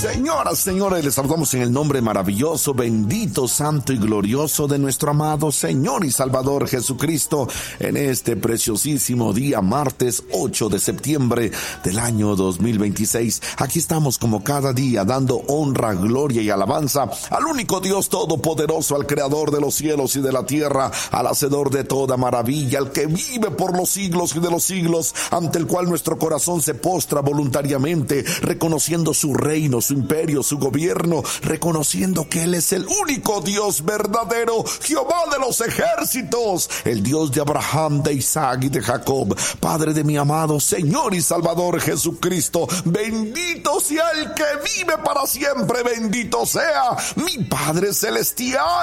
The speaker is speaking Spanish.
Señoras, señores, les saludamos en el nombre maravilloso, bendito, santo y glorioso de nuestro amado Señor y Salvador Jesucristo en este preciosísimo día, martes 8 de septiembre del año 2026. Aquí estamos como cada día dando honra, gloria y alabanza al único Dios todopoderoso, al creador de los cielos y de la tierra, al hacedor de toda maravilla, al que vive por los siglos y de los siglos, ante el cual nuestro corazón se postra voluntariamente, reconociendo su reino, su imperio, su gobierno, reconociendo que Él es el único Dios verdadero, Jehová de los ejércitos, el Dios de Abraham, de Isaac y de Jacob, Padre de mi amado Señor y Salvador Jesucristo. Bendito sea el que vive para siempre, bendito sea mi Padre celestial.